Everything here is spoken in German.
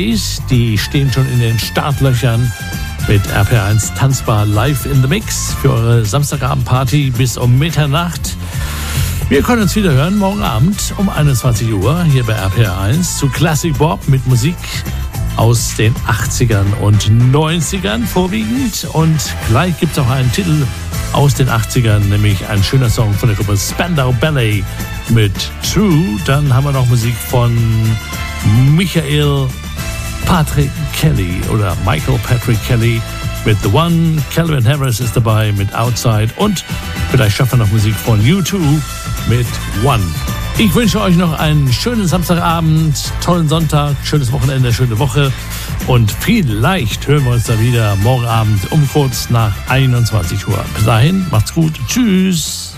Die stehen schon in den Startlöchern mit RPR1 Tanzbar live in the Mix für eure Samstagabendparty bis um Mitternacht. Wir können uns wieder hören morgen Abend um 21 Uhr hier bei RPR1 zu Classic Bob mit Musik aus den 80ern und 90ern vorwiegend. Und gleich gibt es auch einen Titel aus den 80ern, nämlich ein schöner Song von der Gruppe Spandau Ballet mit True. Dann haben wir noch Musik von Michael Patrick Kelly oder Michael Patrick Kelly mit The One. Calvin Harris ist dabei mit Outside und vielleicht schaffen wir noch Musik von U2 mit One. Ich wünsche euch noch einen schönen Samstagabend, tollen Sonntag, schönes Wochenende, schöne Woche und vielleicht hören wir uns da wieder morgen Abend um kurz nach 21 Uhr. Bis dahin, macht's gut, tschüss.